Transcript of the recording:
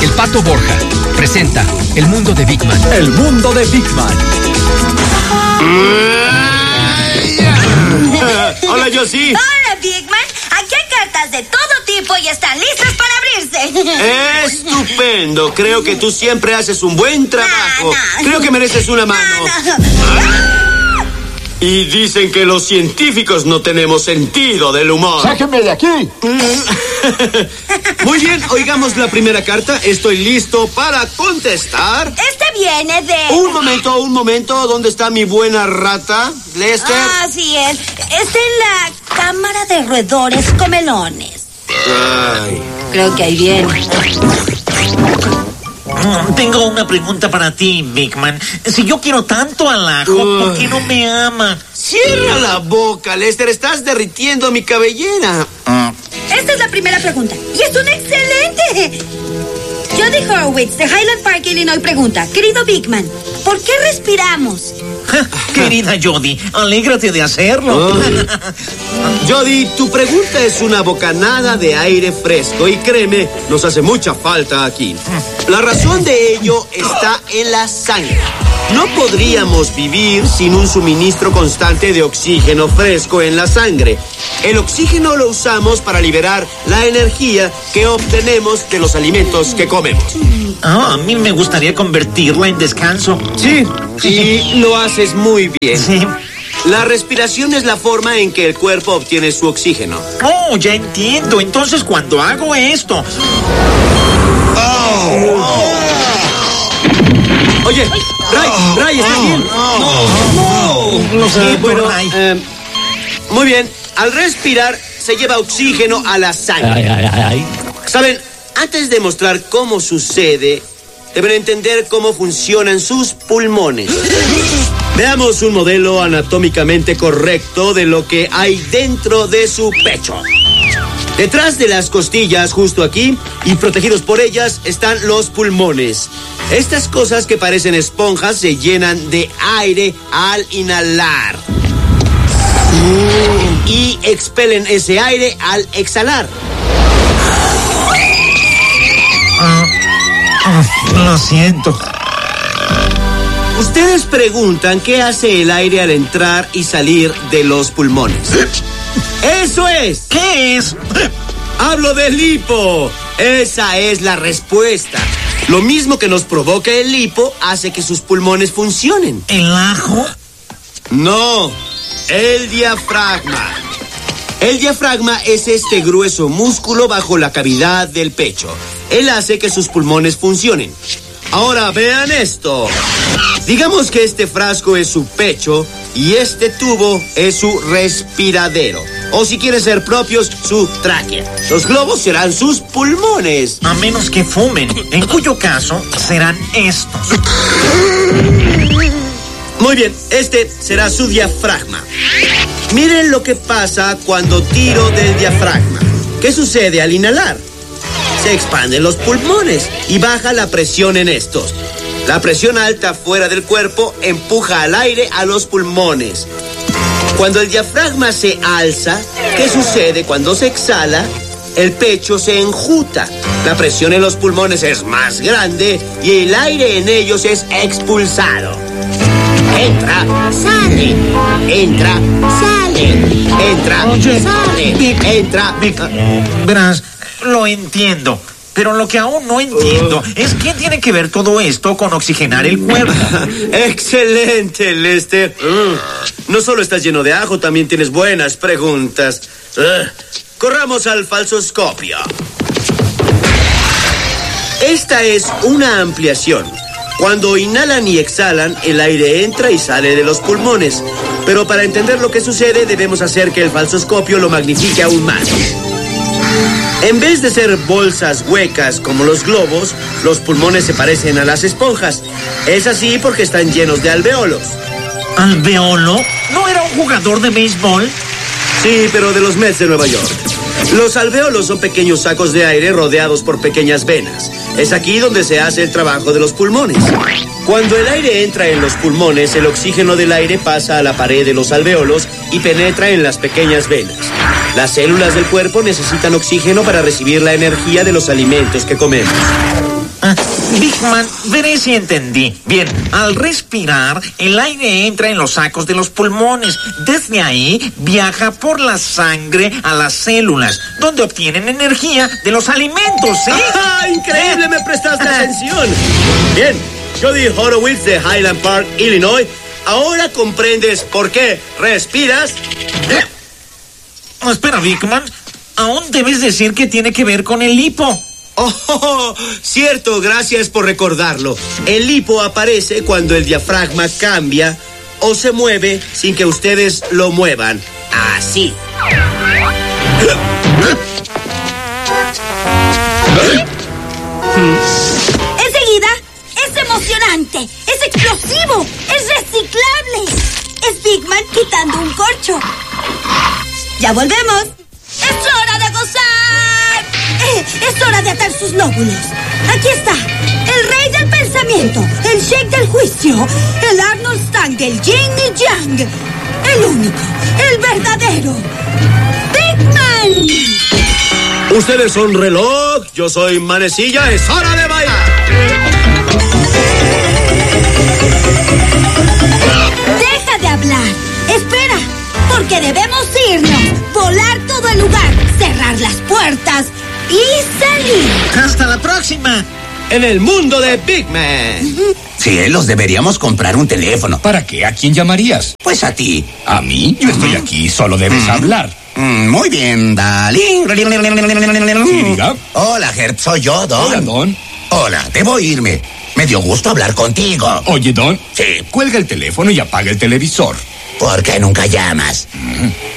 El Pato Borja presenta El Mundo de Big Man. El Mundo de Big Man. Hola, Josie. Hola, Big Man. Aquí hay cartas de todo tipo y están listas para abrirse. Estupendo. Creo que tú siempre haces un buen trabajo. Creo que mereces una mano. Y dicen que los científicos no tenemos sentido del humor. ¡Sáquenme de aquí! Muy bien, oigamos la primera carta. Estoy listo para contestar. Este viene de... Un momento. ¿Dónde está mi buena rata, Lester? Así es. Está en la cámara de roedores comelones. Ay. Creo que ahí viene. Tengo una pregunta para ti, Big Man. Si yo quiero tanto al ajo, ¿por qué no me aman? Cierra la boca, Lester. Estás derritiendo mi cabellera. Esta es la primera pregunta. Y es una excelente. Jody Horowitz, de Highland Park, Illinois, pregunta: querido Big Man, ¿por qué respiramos? Querida Jody, alégrate de hacerlo. Jody, tu pregunta es una bocanada de aire fresco y créeme, nos hace mucha falta aquí. La razón de ello está en la sangre. No podríamos vivir sin un suministro constante de oxígeno fresco en la sangre. El oxígeno lo usamos para liberar la energía que obtenemos de los alimentos que comemos. A mí me gustaría convertirla en descanso. Sí, y lo haces muy bien. Sí. La respiración es la forma en que el cuerpo obtiene su oxígeno. Oh, ya entiendo. Entonces, cuando hago esto... Oye, Ray, ¿estás bien? Lo sé, Bueno, muy bien. Al respirar, se lleva oxígeno a la sangre. Saben, antes de mostrar cómo sucede, deben entender cómo funcionan sus pulmones. Veamos un modelo anatómicamente correcto de lo que hay dentro de su pecho. Detrás de las costillas, justo aquí, y protegidos por ellas, están los pulmones. Estas cosas que parecen esponjas se llenan de aire al inhalar. Y expelen ese aire al exhalar. Lo siento. Ustedes preguntan qué hace el aire al entrar y salir de los pulmones. ¡Eso es! ¿Qué es? ¡Hablo del hipo! Esa es la respuesta. Lo mismo que nos provoca el hipo hace que sus pulmones funcionen. ¿El ajo? No, el diafragma. El diafragma es este grueso músculo bajo la cavidad del pecho. Él hace que sus pulmones funcionen. Ahora vean esto. Digamos que este frasco es su pecho y este tubo es su respiradero. O si quieren ser propios, su tráquea. Los globos serán sus pulmones. A menos que fumen, en cuyo caso serán estos. Muy bien, este será su diafragma. Miren lo que pasa cuando tiro del diafragma. ¿Qué sucede al inhalar? Se expanden los pulmones y baja la presión en estos. La presión alta fuera del cuerpo empuja al aire a los pulmones. Cuando el diafragma se alza, ¿qué sucede cuando se exhala? El pecho se enjuta. La presión en los pulmones es más grande y el aire en ellos es expulsado. Entra, sale, entra, sale, entra, sale, entra. Verás, lo entiendo. Pero lo que aún no entiendo es qué tiene que ver todo esto con oxigenar el cuerpo. Excelente, Lester. No solo estás lleno de ajo, también tienes buenas preguntas. Corramos al falsoscopio. Esta es una ampliación. Cuando inhalan y exhalan, el aire entra y sale de los pulmones. Pero para entender lo que sucede, debemos hacer que el falsoscopio lo magnifique aún más. En vez de ser bolsas huecas como los globos, los pulmones se parecen a las esponjas. Es así porque están llenos de alveolos. ¿Alveolo? ¿No era un jugador de béisbol? Sí, pero de los Mets de Nueva York. Los alveolos son pequeños sacos de aire rodeados por pequeñas venas. Es aquí donde se hace el trabajo de los pulmones. Cuando el aire entra en los pulmones, el oxígeno del aire pasa a la pared de los alveolos y penetra en las pequeñas venas. Las células del cuerpo necesitan oxígeno para recibir la energía de los alimentos que comemos. Big Man, veré si entendí. Bien, al respirar, el aire entra en los sacos de los pulmones. Desde ahí viaja por la sangre a las células, donde obtienen energía de los alimentos, ¿sí? ¡Ah, increíble! Me prestaste atención. Bien, Jody Horowitz de Highland Park, Illinois. Ahora comprendes por qué respiras. Espera, Big Man. Aún debes decir que tiene que ver con el hipo. Oh, cierto, gracias por recordarlo. El hipo aparece cuando el diafragma cambia o se mueve sin que ustedes lo muevan. Así. Enseguida, es emocionante, es explosivo, es reciclable. Es Big Man quitando un corcho. Ya volvemos. ¡Es hora de gozar! Es hora de atar sus lóbulos. Aquí está, el rey del pensamiento, el shake del juicio, el Arnold Stank del yin y yang, el único, el verdadero, Big Man. Ustedes son reloj, yo soy manecilla, es hora de bailar. Deja de hablar. Espera, porque debemos irnos, volar todo el lugar, cerrar las puertas y salir. ¡Hasta la próxima! En el mundo de Big Man. Cielos, deberíamos comprar un teléfono. ¿Para qué? ¿A quién llamarías? Pues a ti. ¿A mí? Yo estoy aquí, solo debes hablar. Muy bien, Dalín. Sí, diga. Hola, Herb, soy yo, Don. Hola, Don. Hola, debo irme. Me dio gusto hablar contigo. Oye, Don. Sí. Cuelga el teléfono y apaga el televisor. ¿Por qué nunca llamas?